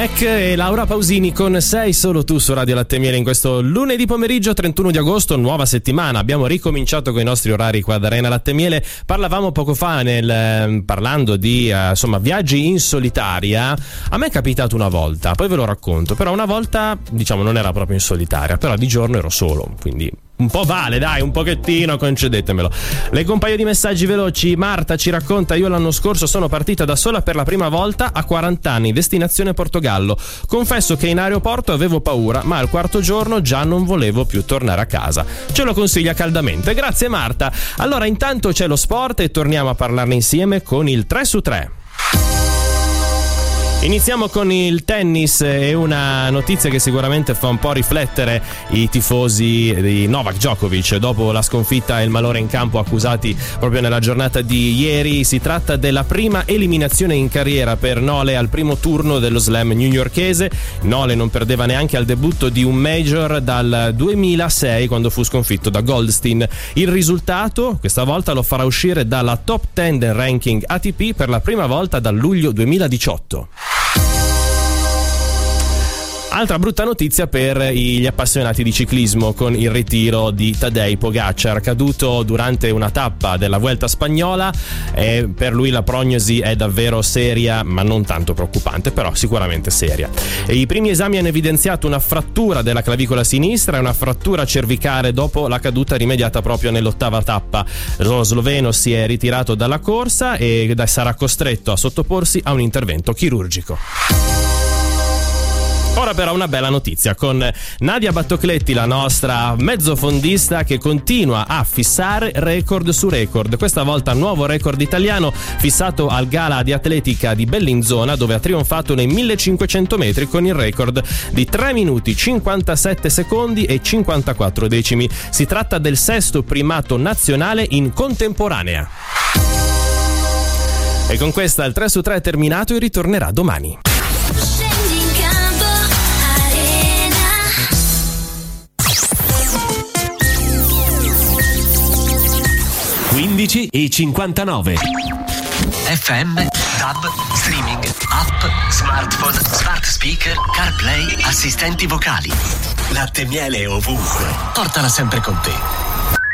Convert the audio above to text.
Beck e Laura Pausini con Sei solo tu su Radio Latte e Miele in questo lunedì pomeriggio 31 di agosto, nuova settimana. Abbiamo ricominciato con i nostri orari qua da Arena Latte e Miele. Parlavamo poco fa parlando di viaggi in solitaria. A me è capitato una volta, poi ve lo racconto, però una volta diciamo non era proprio in solitaria, però di giorno ero solo, quindi un po' vale, dai, un pochettino, concedetemelo. Leggo un paio di messaggi veloci. Marta ci racconta: io l'anno scorso sono partita da sola per la prima volta a 40 anni, destinazione Portogallo. Confesso che in aeroporto avevo paura, ma al quarto giorno già non volevo più tornare a casa. Ce lo consiglia caldamente. Grazie Marta. Allora intanto c'è lo sport e torniamo a parlarne insieme con il 3 su 3. Iniziamo con il tennis e una notizia che sicuramente fa un po' riflettere i tifosi di Novak Djokovic dopo la sconfitta e il malore in campo accusati proprio nella giornata di ieri. Si tratta della prima eliminazione in carriera per Nole al primo turno dello slam newyorkese. Nole non perdeva neanche al debutto di un major dal 2006 quando fu sconfitto da Goldstein. Il risultato questa volta lo farà uscire dalla top 10 del ranking ATP per la prima volta dal luglio 2018. Altra brutta notizia per gli appassionati di ciclismo con il ritiro di Tadej Pogačar, caduto durante una tappa della Vuelta spagnola. Per lui la prognosi è davvero seria, ma non tanto preoccupante, però sicuramente seria. I primi esami hanno evidenziato una frattura della clavicola sinistra e una frattura cervicale dopo la caduta rimediata proprio nell'ottava tappa. Lo sloveno si è ritirato dalla corsa e sarà costretto a sottoporsi a un intervento chirurgico. Ora però una bella notizia con Nadia Battocletti, la nostra mezzofondista che continua a fissare record su record. Questa volta nuovo record italiano fissato al Gala di Atletica di Bellinzona, dove ha trionfato nei 1500 metri con il record di 3 minuti 57 secondi e 54 decimi. Si tratta del sesto primato nazionale in contemporanea. E con questa il 3 su 3 è terminato e ritornerà domani. 15:59. FM, DAB, streaming, app, smartphone, smart speaker, CarPlay, assistenti vocali. Latte e Miele ovunque. Portala sempre con te.